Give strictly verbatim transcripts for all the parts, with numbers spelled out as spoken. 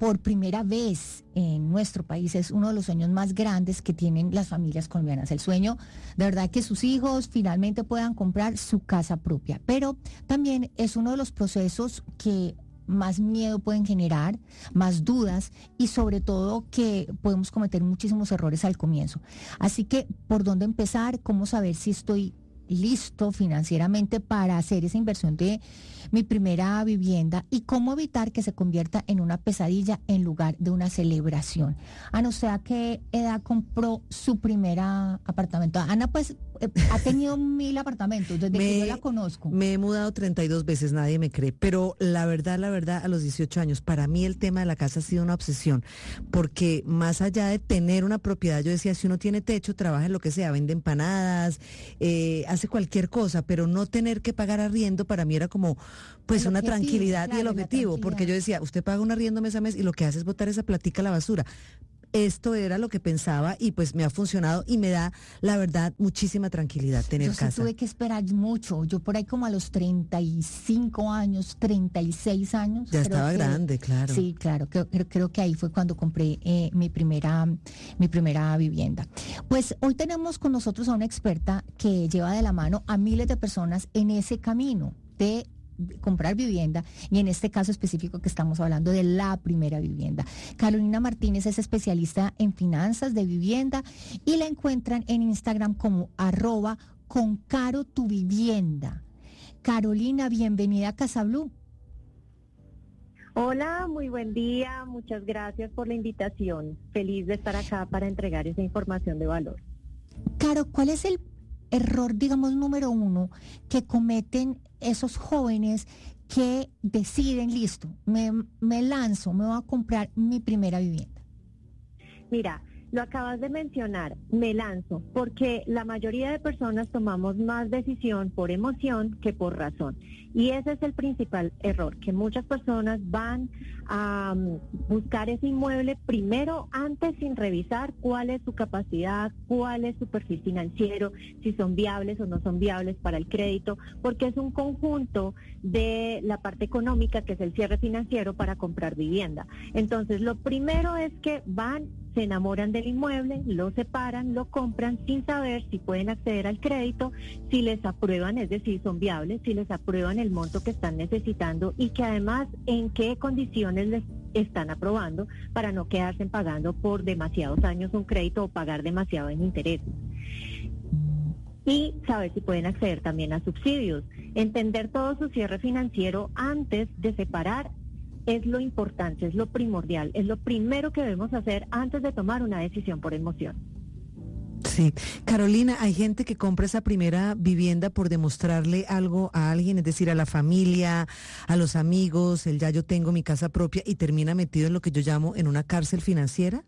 por primera vez en nuestro país es uno de los sueños más grandes que tienen las familias colombianas. El sueño, de verdad, que sus hijos finalmente puedan comprar su casa propia. Pero también es uno de los procesos que más miedo pueden generar, más dudas y sobre todo que podemos cometer muchísimos errores al comienzo. Así que, ¿por dónde empezar? ¿Cómo saber si estoy listo financieramente para hacer esa inversión de mi primera vivienda y cómo evitar que se convierta en una pesadilla en lugar de una celebración? Ana, ¿usted a qué edad compró su primer apartamento? Ana, pues, eh, ha tenido mil apartamentos desde me, que yo la conozco. Me he mudado treinta y dos veces, nadie me cree, pero la verdad, la verdad, a los dieciocho años, para mí el tema de la casa ha sido una obsesión, porque más allá de tener una propiedad, yo decía, si uno tiene techo, trabaja en lo que sea, vende empanadas, eh, hace cualquier cosa, pero no tener que pagar arriendo para mí era como, pues, el una objetivo, tranquilidad, claro, y el objetivo, porque yo decía, usted paga un arriendo mes a mes y lo que hace es botar esa platica a la basura. Esto era lo que pensaba y pues me ha funcionado y me da, la verdad, muchísima tranquilidad tener yo sí casa. Tuve que esperar mucho. Yo por ahí como a los treinta y cinco años, treinta y seis años. Ya creo estaba que, grande, claro. Sí, claro. Creo, creo, creo que ahí fue cuando compré eh, mi primera, mi primera vivienda. Pues hoy tenemos con nosotros a una experta que lleva de la mano a miles de personas en ese camino de comprar vivienda y en este caso específico que estamos hablando de la primera vivienda. Carolina Martínez es especialista en finanzas de vivienda y la encuentran en Instagram como arroba con Caro tu vivienda. Carolina, bienvenida a Casa Blue. Hola, muy buen día, muchas gracias por la invitación. Feliz de estar acá para entregar esa información de valor. Caro, ¿cuál es el error, digamos, número uno que cometen esos jóvenes que deciden, listo, me, me lanzo, me voy a comprar mi primera vivienda? Mira, lo acabas de mencionar, me lanzo, porque la mayoría de personas tomamos más decisión por emoción que por razón. Y ese es el principal error, que muchas personas van a um, buscar ese inmueble primero, antes sin revisar cuál es su capacidad, cuál es su perfil financiero, si son viables o no son viables para el crédito, porque es un conjunto de la parte económica, que es el cierre financiero para comprar vivienda. Entonces, lo primero es que van, se enamoran del inmueble, lo separan, lo compran sin saber si pueden acceder al crédito, si les aprueban, es decir, son viables, si les aprueban el monto que están necesitando y que además en qué condiciones les están aprobando para no quedarse pagando por demasiados años un crédito o pagar demasiado en intereses. Y saber si pueden acceder también a subsidios. Entender todo su cierre financiero antes de separar es lo importante, es lo primordial, es lo primero que debemos hacer antes de tomar una decisión por emoción. Sí, Carolina, hay gente que compra esa primera vivienda por demostrarle algo a alguien, es decir, a la familia, a los amigos, el ya yo tengo mi casa propia y termina metido en lo que yo llamo en una cárcel financiera.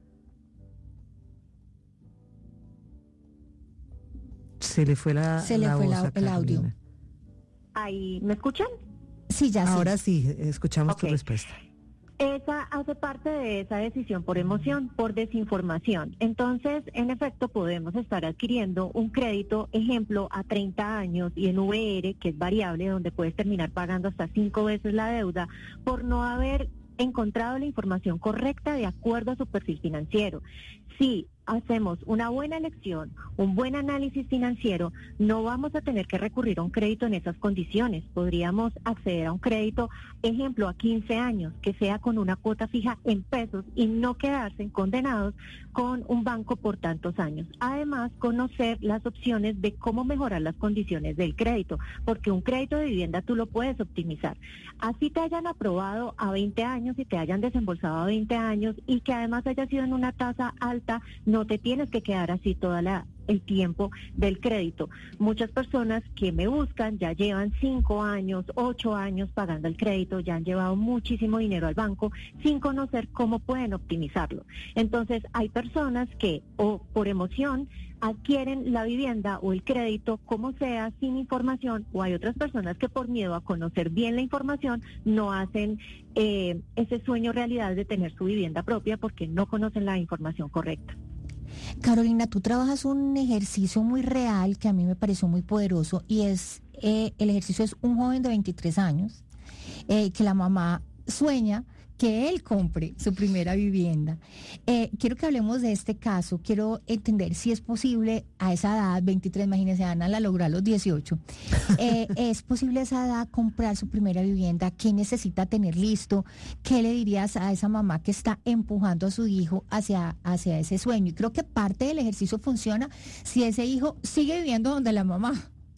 Se le fue la Se le la fue voz la, a el audio. Ahí, ¿me escuchan? Sí, ya sí. Ahora sí, escuchamos Okay. tu respuesta. Esa hace parte de esa decisión por emoción, por desinformación. Entonces, en efecto, podemos estar adquiriendo un crédito, ejemplo, a treinta años y en V R, que es variable, donde puedes terminar pagando hasta cinco veces la deuda, por no haber encontrado la información correcta de acuerdo a su perfil financiero. Si hacemos una buena elección, un buen análisis financiero, no vamos a tener que recurrir a un crédito en esas condiciones. Podríamos acceder a un crédito, ejemplo, a quince años, que sea con una cuota fija en pesos y no quedarse condenados con un banco por tantos años. Además, conocer las opciones de cómo mejorar las condiciones del crédito, porque un crédito de vivienda tú lo puedes optimizar. Así te hayan aprobado a veinte años y te hayan desembolsado a veinte años y que además haya sido en una tasa alta, no te tienes que quedar así toda la el tiempo del crédito. Muchas personas que me buscan ya llevan cinco años, ocho años pagando el crédito, ya han llevado muchísimo dinero al banco sin conocer cómo pueden optimizarlo. Entonces, hay personas que o por emoción adquieren la vivienda o el crédito como sea sin información, o hay otras personas que por miedo a conocer bien la información no hacen eh, ese sueño realidad de tener su vivienda propia porque no conocen la información correcta. Carolina, tú trabajas un ejercicio muy real que a mí me pareció muy poderoso y es, eh, el ejercicio es un joven de veintitrés años, eh, que la mamá sueña que él compre su primera vivienda. Eh, quiero que hablemos de este caso, quiero entender si es posible a esa edad, veintitrés, imagínense, Ana la logró a los dieciocho, eh, ¿es posible a esa edad comprar su primera vivienda? ¿Qué necesita tener listo? ¿Qué le dirías a esa mamá que está empujando a su hijo hacia, hacia ese sueño? Y creo que parte del ejercicio funciona si ese hijo sigue viviendo donde la mamá.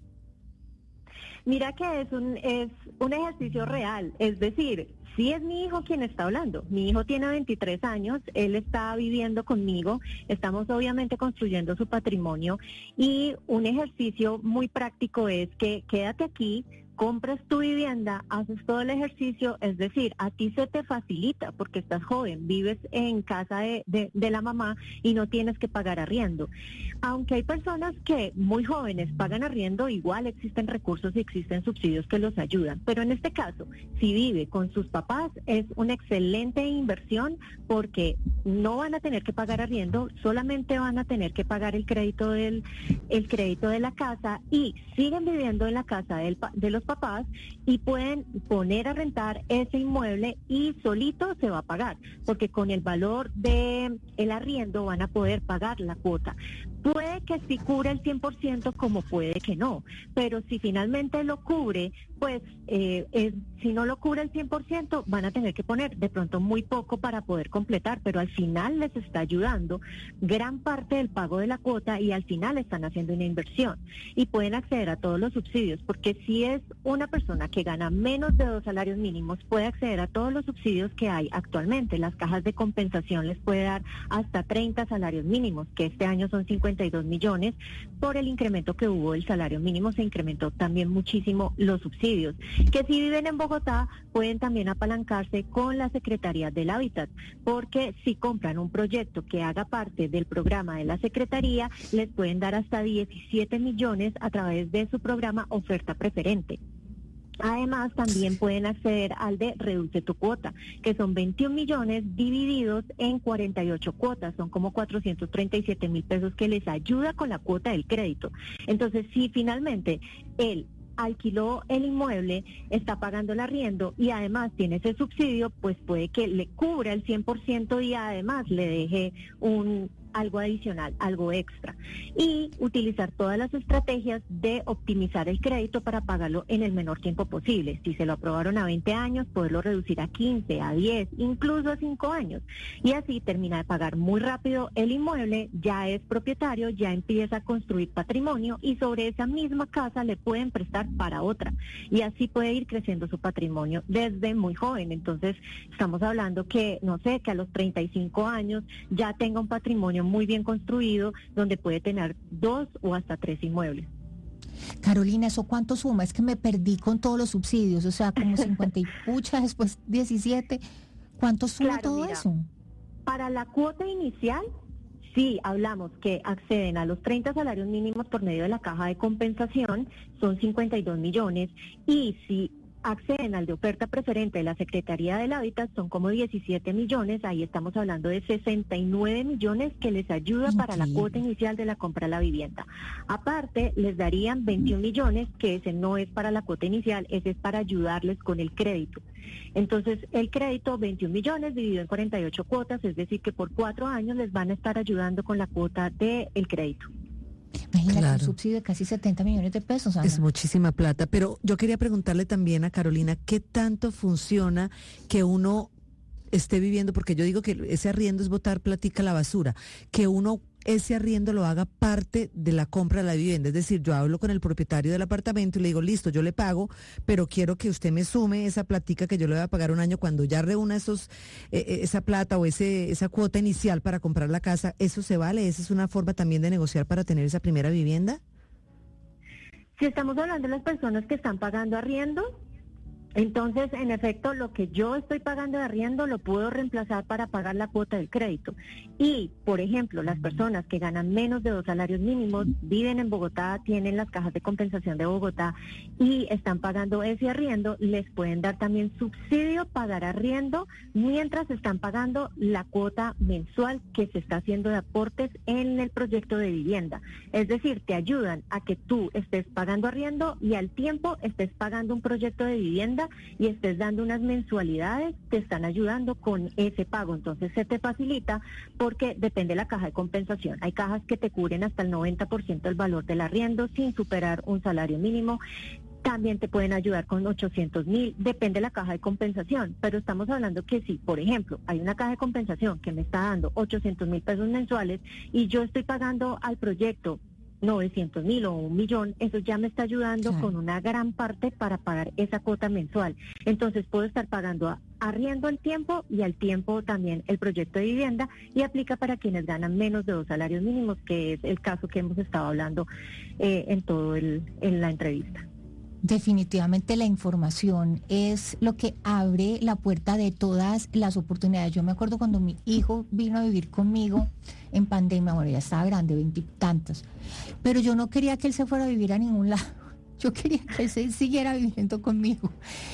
Mira que es un, es un ejercicio real, es decir, sí es mi hijo quien está hablando. Mi hijo tiene veintitrés años, él está viviendo conmigo, estamos obviamente construyendo su patrimonio y un ejercicio muy práctico es que quédate aquí, compras tu vivienda, haces todo el ejercicio, es decir, a ti se te facilita porque estás joven, vives en casa de, de, de la mamá y no tienes que pagar arriendo. Aunque hay personas que muy jóvenes pagan arriendo, igual existen recursos y existen subsidios que los ayudan. Pero en este caso, si vive con sus papás, es una excelente inversión porque no van a tener que pagar arriendo, solamente van a tener que pagar el crédito del, el crédito de la casa y siguen viviendo en la casa del, de los papás y pueden poner a rentar ese inmueble y solito se va a pagar, porque con el valor de el arriendo van a poder pagar la cuota. Puede que sí cubre el cien por ciento como puede que no, pero si finalmente lo cubre, pues eh, es, si no lo cubre el cien por ciento van a tener que poner de pronto muy poco para poder completar, pero al final les está ayudando gran parte del pago de la cuota y al final están haciendo una inversión y pueden acceder a todos los subsidios, porque si es una persona que gana menos de dos salarios mínimos puede acceder a todos los subsidios que hay actualmente. Las cajas de compensación les puede dar hasta treinta salarios mínimos, que este año son cincuenta y dos millones. Por el incremento que hubo del salario mínimo se incrementó también muchísimo los subsidios, que si viven en Bogotá pueden también apalancarse con la Secretaría del Hábitat, porque si compran un proyecto que haga parte del programa de la Secretaría, les pueden dar hasta diecisiete millones a través de su programa Oferta Preferente. Además, también pueden acceder al de Reduce tu Cuota, que son veintiún millones divididos en cuarenta y ocho cuotas, son como cuatrocientos treinta y siete mil pesos que les ayuda con la cuota del crédito. Entonces, si finalmente él alquiló el inmueble, está pagando el arriendo y además tiene ese subsidio, pues puede que le cubra el cien por ciento y además le deje un algo adicional, algo extra. Y utilizar todas las estrategias de optimizar el crédito para pagarlo en el menor tiempo posible. Si se lo aprobaron a veinte años, poderlo reducir a quince, a diez, incluso a cinco años. Y así termina de pagar muy rápido el inmueble, ya es propietario, ya empieza a construir patrimonio y sobre esa misma casa le pueden prestar para otra. Y así puede ir creciendo su patrimonio desde muy joven. Entonces, estamos hablando que, no sé, que a los treinta y cinco años ya tenga un patrimonio muy bien construido, donde puede tener dos o hasta tres inmuebles. Carolina, ¿eso cuánto suma? Es que me perdí con todos los subsidios, o sea, como cincuenta y pucha, después diecisiete. ¿Cuánto suma claro, todo mira, eso? Para la cuota inicial, sí, hablamos que acceden a los treinta salarios mínimos por medio de la caja de compensación, son cincuenta y dos millones, y si acceden al de oferta preferente de la Secretaría del Hábitat son como diecisiete millones, ahí estamos hablando de sesenta y nueve millones que les ayuda para la cuota inicial de la compra de la vivienda. Aparte, les darían veintiún millones, que ese no es para la cuota inicial, ese es para ayudarles con el crédito. Entonces, el crédito, veintiún millones dividido en cuarenta y ocho cuotas, es decir, que por cuatro años les van a estar ayudando con la cuota del crédito. Imagínate, Claro. un subsidio de casi setenta millones de pesos, Ana. Es muchísima plata, pero yo quería preguntarle también a Carolina, ¿qué tanto funciona que uno esté viviendo? Porque yo digo que ese arriendo es botar platica a la basura, que uno ese arriendo lo haga parte de la compra de la vivienda. Es decir, yo hablo con el propietario del apartamento y le digo, listo, yo le pago, pero quiero que usted me sume esa platica que yo le voy a pagar un año cuando ya reúna esos eh, esa plata o ese esa cuota inicial para comprar la casa. ¿Eso se vale? ¿Esa es una forma también de negociar para tener esa primera vivienda? Si estamos hablando de las personas que están pagando arriendo, entonces, en efecto, lo que yo estoy pagando de arriendo lo puedo reemplazar para pagar la cuota del crédito. Y, por ejemplo, las personas que ganan menos de dos salarios mínimos, viven en Bogotá, tienen las cajas de compensación de Bogotá y están pagando ese arriendo, les pueden dar también subsidio, pagar arriendo, mientras están pagando la cuota mensual que se está haciendo de aportes en el proyecto de vivienda. Es decir, te ayudan a que tú estés pagando arriendo y al tiempo estés pagando un proyecto de vivienda vivienda y estés dando unas mensualidades, te están ayudando con ese pago. Entonces se te facilita porque depende de la caja de compensación. Hay cajas que te cubren hasta el noventa por ciento del valor del arriendo sin superar un salario mínimo. También te pueden ayudar con ochocientos mil, depende de la caja de compensación, pero estamos hablando que si, por ejemplo, hay una caja de compensación que me está dando ochocientos mil pesos mensuales y yo estoy pagando al proyecto novecientos mil o un millón, eso ya me está ayudando Claro. con una gran parte para pagar esa cuota mensual. Entonces puedo estar pagando a, arriendo al tiempo y al tiempo también el proyecto de vivienda, y aplica para quienes ganan menos de dos salarios mínimos, que es el caso que hemos estado hablando eh, en todo el, en la entrevista. Definitivamente la información es lo que abre la puerta de todas las oportunidades. Yo me acuerdo cuando mi hijo vino a vivir conmigo en pandemia, bueno, ya estaba grande, veintitantos, pero yo no quería que él se fuera a vivir a ningún lado. Yo quería que él se siguiera viviendo conmigo.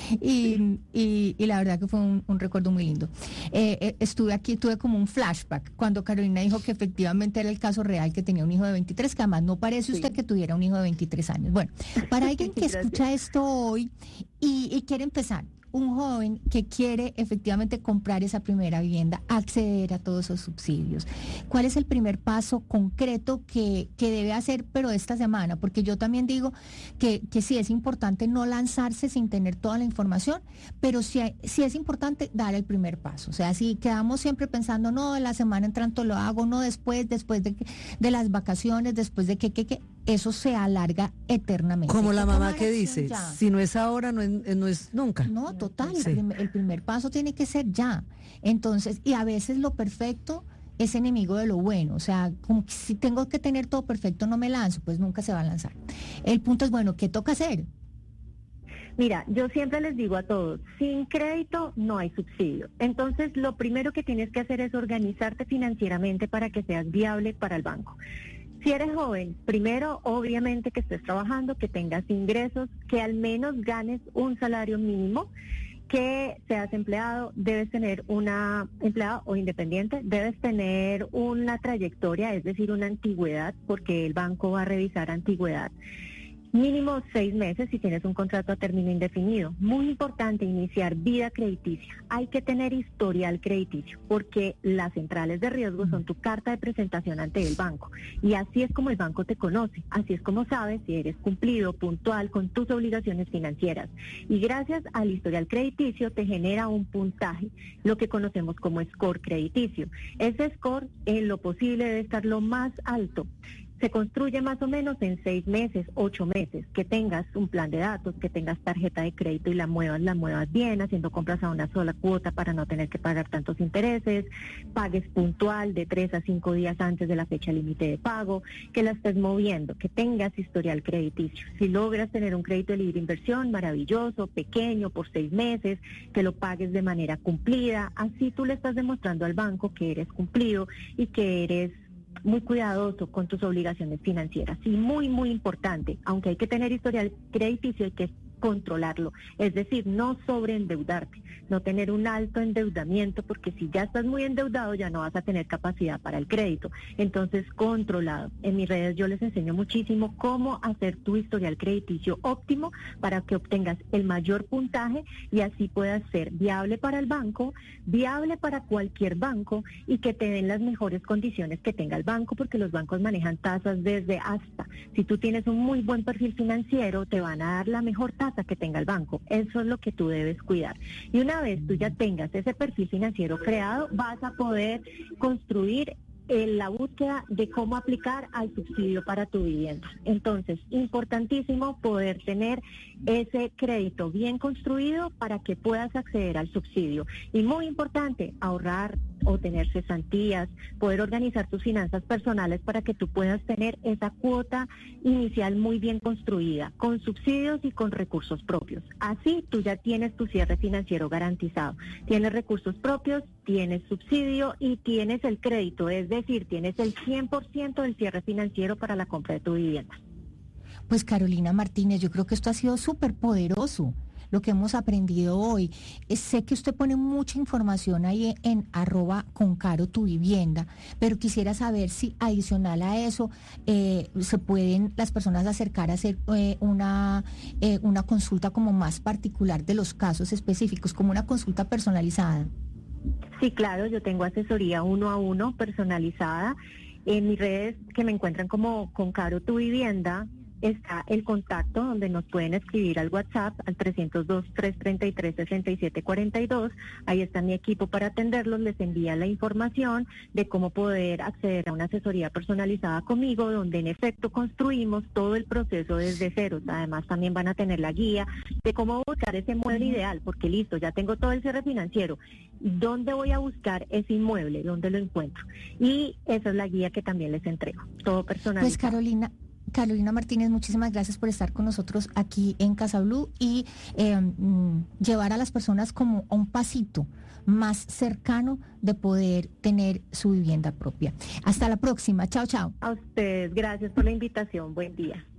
Y, y, y la verdad que fue un, un recuerdo muy lindo. Eh, eh, estuve aquí, tuve como un flashback cuando Carolina dijo que efectivamente era el caso real, que tenía un hijo de veintitrés, que además no parece usted Sí. que tuviera un hijo de veintitrés años. Bueno, para alguien que Gracias. escucha esto hoy y, y quiere empezar, un joven que quiere efectivamente comprar esa primera vivienda, acceder a todos esos subsidios, ¿cuál es el primer paso concreto que, que debe hacer, pero esta semana? Porque yo también digo que, que sí es importante no lanzarse sin tener toda la información, pero sí, hay- sí es importante dar el primer paso. O sea, si quedamos siempre pensando, no, la semana entrante lo hago, no después, después de, que- de las vacaciones, después de que, que, que, eso se alarga eternamente. Como Hay la que mamá tomar que acción dice, ya. si no es ahora, no es, no es nunca. No, total, el, Sí. primer, el primer paso tiene que ser ya. Entonces, y a veces lo perfecto es enemigo de lo bueno. O sea, como que si tengo que tener todo perfecto, no me lanzo, pues nunca se va a lanzar. El punto es, bueno, ¿qué toca hacer? Mira, yo siempre les digo a todos, sin crédito no hay subsidio. Entonces, lo primero que tienes que hacer es organizarte financieramente para que seas viable para el banco. Si eres joven, primero, obviamente que estés trabajando, que tengas ingresos, que al menos ganes un salario mínimo, que seas empleado, debes tener una empleado o independiente, debes tener una trayectoria, es decir, una antigüedad, porque el banco va a revisar antigüedad. Mínimo seis meses si tienes un contrato a término indefinido. Muy importante iniciar vida crediticia. Hay que tener historial crediticio porque las centrales de riesgo son tu carta de presentación ante el banco. Y así es como el banco te conoce. Así es como sabes si eres cumplido, puntual con tus obligaciones financieras. Y gracias al historial crediticio te genera un puntaje, lo que conocemos como score crediticio. Ese score en lo posible debe estar lo más alto. Se construye más o menos en seis meses, ocho meses, que tengas un plan de datos, que tengas tarjeta de crédito y la muevas, la muevas bien, haciendo compras a una sola cuota para no tener que pagar tantos intereses, pagues puntual de tres a cinco días antes de la fecha límite de pago, que la estés moviendo, que tengas historial crediticio. Si logras tener un crédito de libre inversión, maravilloso, pequeño, por seis meses, que lo pagues de manera cumplida, así tú le estás demostrando al banco que eres cumplido y que eres muy cuidadoso con tus obligaciones financieras. Y muy, muy importante, aunque hay que tener historial crediticio, hay que controlarlo, es decir, no sobreendeudarte, no tener un alto endeudamiento, porque si ya estás muy endeudado ya no vas a tener capacidad para el crédito. Entonces, controlado. En mis redes yo les enseño muchísimo cómo hacer tu historial crediticio óptimo para que obtengas el mayor puntaje y así puedas ser viable para el banco, viable para cualquier banco y que te den las mejores condiciones que tenga el banco, porque los bancos manejan tasas desde hasta. Si tú tienes un muy buen perfil financiero, te van a dar la mejor tasa que tenga el banco. Eso es lo que tú debes cuidar. Y una vez tú ya tengas ese perfil financiero creado, vas a poder construir en la búsqueda de cómo aplicar al subsidio para tu vivienda. Entonces, importantísimo poder tener ese crédito bien construido para que puedas acceder al subsidio. Y muy importante, ahorrar o tener cesantías, poder organizar tus finanzas personales para que tú puedas tener esa cuota inicial muy bien construida, con subsidios y con recursos propios. Así tú ya tienes tu cierre financiero garantizado. Tienes recursos propios, tienes subsidio y tienes el crédito, es decir, tienes el cien por ciento del cierre financiero para la compra de tu vivienda. Pues Carolina Martínez, yo creo que esto ha sido súper poderoso. lo que hemos aprendido hoy. Eh, sé que usted pone mucha información ahí en, en arroba con Caro tu vivienda, pero quisiera saber si adicional a eso eh, se pueden las personas acercar a hacer eh, una, eh, una consulta como más particular de los casos específicos, como una consulta personalizada. Sí, claro, yo tengo asesoría uno a uno personalizada. En mis redes que me encuentran como con Caro tu vivienda está el contacto donde nos pueden escribir al WhatsApp al trescientos dos, trescientos treinta y tres, sesenta y siete cuarenta y dos. Ahí está mi equipo para atenderlos, les envía la información de cómo poder acceder a una asesoría personalizada conmigo, donde en efecto construimos todo el proceso desde cero. Además también van a tener la guía de cómo buscar ese mueble ideal, porque listo, ya tengo todo el cierre financiero. ¿Dónde voy a buscar ese inmueble? ¿Dónde lo encuentro? Y esa es la guía que también les entrego, todo personalizado. Pues Carolina, Carolina Martínez, muchísimas gracias por estar con nosotros aquí en Casa Blue y eh, mm, llevar a las personas como a un pasito más cercano de poder tener su vivienda propia. Hasta la próxima. Chao, chao. A ustedes, gracias por la invitación. Buen día.